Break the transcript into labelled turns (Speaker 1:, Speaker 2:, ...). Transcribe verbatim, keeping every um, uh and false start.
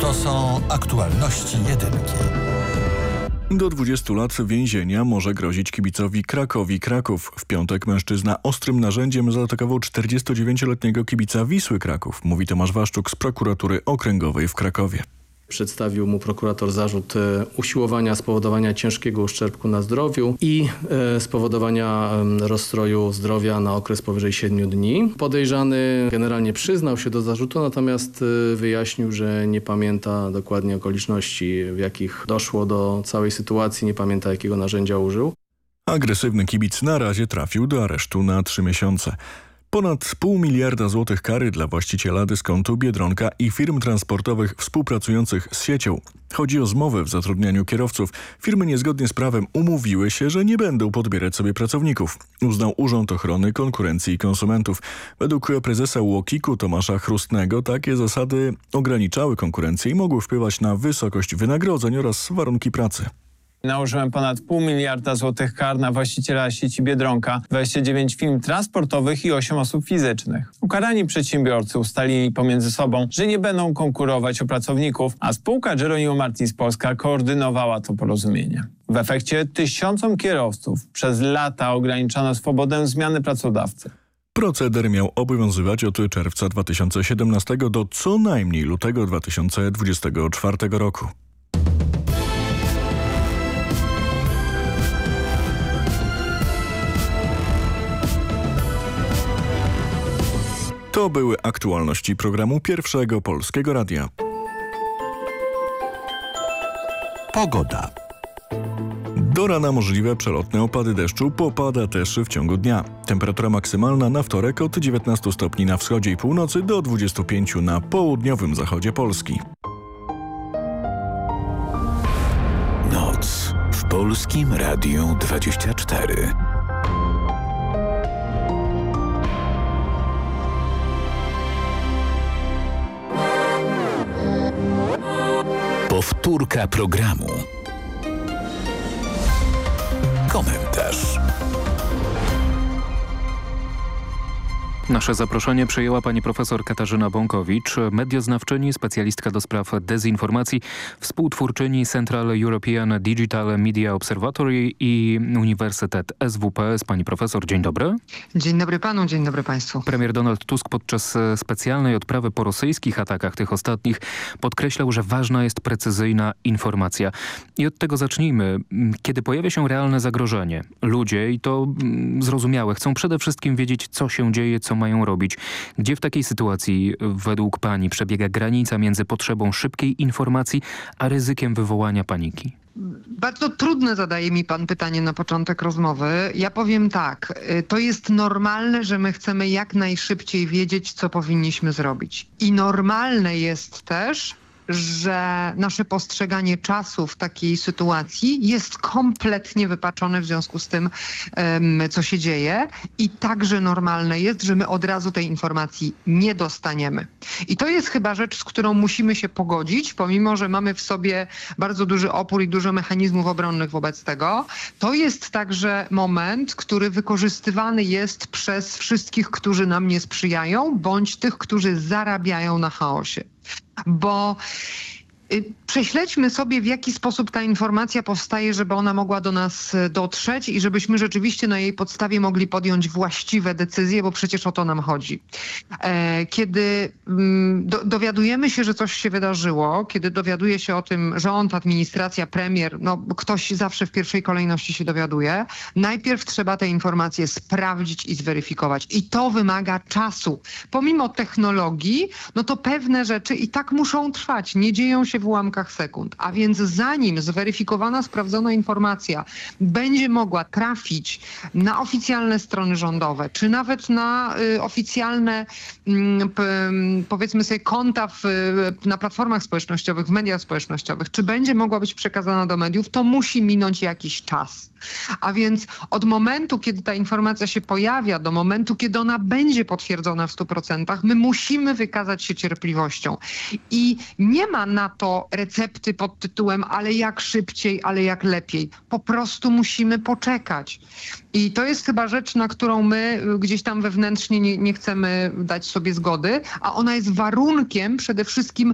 Speaker 1: To są aktualności jedynki.
Speaker 2: Do dwudziestu lat więzienia może grozić kibicowi Krakowi Kraków. W piątek mężczyzna ostrym narzędziem zaatakował czterdziestodziewięcioletniego kibica Wisły Kraków, mówi Tomasz Waszczuk z prokuratury okręgowej w Krakowie.
Speaker 3: Przedstawił mu prokurator zarzut usiłowania spowodowania ciężkiego uszczerbku na zdrowiu i spowodowania rozstroju zdrowia na okres powyżej siedmiu dni. Podejrzany generalnie przyznał się do zarzutu, natomiast wyjaśnił, że nie pamięta dokładnie okoliczności, w jakich doszło do całej sytuacji, nie pamięta, jakiego narzędzia użył.
Speaker 2: Agresywny kibic na razie trafił do aresztu na trzy miesiące. Ponad pół miliarda złotych kary dla właściciela dyskontu Biedronka i firm transportowych współpracujących z siecią. Chodzi o zmowę w zatrudnianiu kierowców. Firmy niezgodnie z prawem umówiły się, że nie będą podbierać sobie pracowników, uznał Urząd Ochrony Konkurencji i Konsumentów. Według prezesa UOKiK-u Tomasza Chrustnego takie zasady ograniczały konkurencję i mogły wpływać na wysokość wynagrodzeń oraz warunki pracy.
Speaker 4: Nałożyłem ponad pół miliarda złotych kar na właściciela sieci Biedronka, dwadzieścia dziewięć firm transportowych i osiem osób fizycznych. Ukarani przedsiębiorcy ustalili pomiędzy sobą, że nie będą konkurować o pracowników, a spółka Jeronimo Martins Polska koordynowała to porozumienie. W efekcie tysiącom kierowców przez lata ograniczano swobodę zmiany pracodawcy.
Speaker 2: Proceder miał obowiązywać od czerwca dwa tysiące siedemnastego do co najmniej lutego dwa tysiące dwudziestego czwartego roku. To były aktualności programu Pierwszego Polskiego Radia.
Speaker 1: Pogoda.
Speaker 2: Do rana możliwe przelotne opady deszczu, popada też w ciągu dnia. Temperatura maksymalna na wtorek od dziewiętnastu stopni na wschodzie i północy do dwudziestu pięciu na południowym zachodzie Polski.
Speaker 5: Noc w Polskim Radiu dwadzieścia cztery. Powtórka programu. Komentarz.
Speaker 6: Nasze zaproszenie przyjęła pani profesor Katarzyna Bąkowicz, medioznawczyni, specjalistka do spraw dezinformacji, współtwórczyni Central European Digital Media Observatory i Uniwersytet S W P S. Pani profesor, dzień dobry.
Speaker 7: Dzień dobry panu, dzień dobry państwu.
Speaker 6: Premier Donald Tusk podczas specjalnej odprawy po rosyjskich atakach, tych ostatnich, podkreślał, że ważna jest precyzyjna informacja. I od tego zacznijmy. Kiedy pojawia się realne zagrożenie, ludzie, i to zrozumiałe, chcą przede wszystkim wiedzieć, co się dzieje, co mają robić. Gdzie w takiej sytuacji według pani przebiega granica między potrzebą szybkiej informacji, a ryzykiem wywołania paniki?
Speaker 7: Bardzo trudne zadaje mi pan pytanie na początek rozmowy. Ja powiem tak, to jest normalne, że my chcemy jak najszybciej wiedzieć, co powinniśmy zrobić. I normalne jest też, że nasze postrzeganie czasu w takiej sytuacji jest kompletnie wypaczone w związku z tym, um, co się dzieje. I także normalne jest, że my od razu tej informacji nie dostaniemy. I to jest chyba rzecz, z którą musimy się pogodzić, pomimo że mamy w sobie bardzo duży opór i dużo mechanizmów obronnych wobec tego. To jest także moment, który wykorzystywany jest przez wszystkich, którzy nam nie sprzyjają, bądź tych, którzy zarabiają na chaosie. Bo y, prześledźmy sobie, w jaki sposób ta informacja powstaje, żeby ona mogła do nas dotrzeć i żebyśmy rzeczywiście na jej podstawie mogli podjąć właściwe decyzje, bo przecież o to nam chodzi. E, kiedy mm, do, dowiadujemy się, że coś się wydarzyło, kiedy dowiaduje się o tym rząd, administracja, premier, no ktoś zawsze w pierwszej kolejności się dowiaduje, najpierw trzeba te informacje sprawdzić i zweryfikować. I to wymaga czasu. Pomimo technologii, no to pewne rzeczy i tak muszą trwać. Nie dzieją się w ułamkach sekund. A więc zanim zweryfikowana, sprawdzona informacja będzie mogła trafić na oficjalne strony rządowe, czy nawet na y, oficjalne y, p, powiedzmy sobie konta w, na platformach społecznościowych, w mediach społecznościowych, czy będzie mogła być przekazana do mediów, to musi minąć jakiś czas. A więc od momentu, kiedy ta informacja się pojawia, do momentu, kiedy ona będzie potwierdzona w stu procentach, my musimy wykazać się cierpliwością. I nie ma na to recepty pod tytułem ale jak szybciej, ale jak lepiej. Po prostu musimy poczekać. I to jest chyba rzecz, na którą my gdzieś tam wewnętrznie nie, nie chcemy dać sobie zgody, a ona jest warunkiem przede wszystkim